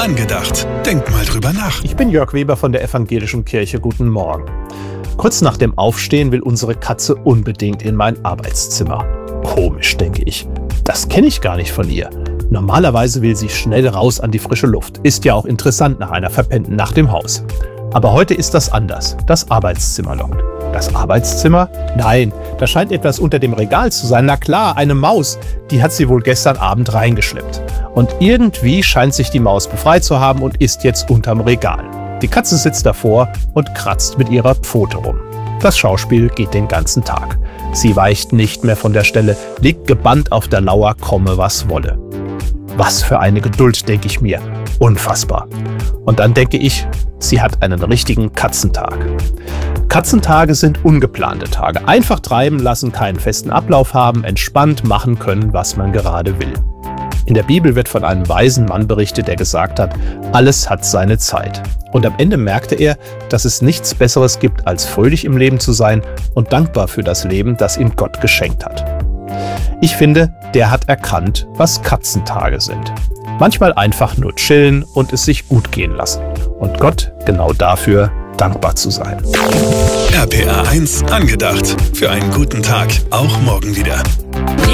Angedacht. Denk mal drüber nach. Ich bin Jörg Weber von der Evangelischen Kirche. Guten Morgen. Kurz nach dem Aufstehen will unsere Katze unbedingt in mein Arbeitszimmer. Komisch, denke ich. Das kenne ich gar nicht von ihr. Normalerweise will sie schnell raus an die frische Luft. Ist ja auch interessant nach einer verpennten Nacht im Haus. Aber heute ist das anders. Das Arbeitszimmer lockt. Das Arbeitszimmer? Nein, da scheint etwas unter dem Regal zu sein. Na klar, eine Maus. Die hat sie wohl gestern Abend reingeschleppt. Und irgendwie scheint sich die Maus befreit zu haben und ist jetzt unterm Regal. Die Katze sitzt davor und kratzt mit ihrer Pfote rum. Das Schauspiel geht den ganzen Tag. Sie weicht nicht mehr von der Stelle, liegt gebannt auf der Lauer, komme was wolle. Was für eine Geduld, denke ich mir. Unfassbar. Und dann denke ich, sie hat einen richtigen Katzentag. Katzentage sind ungeplante Tage. Einfach treiben lassen, keinen festen Ablauf haben, entspannt machen können, was man gerade will. In der Bibel wird von einem weisen Mann berichtet, der gesagt hat, alles hat seine Zeit. Und am Ende merkte er, dass es nichts Besseres gibt, als fröhlich im Leben zu sein und dankbar für das Leben, das ihm Gott geschenkt hat. Ich finde, der hat erkannt, was Katzentage sind. Manchmal einfach nur chillen und es sich gut gehen lassen. Und Gott genau dafür dankbar zu sein. RPA 1 Angedacht. Für einen guten Tag. Auch morgen wieder.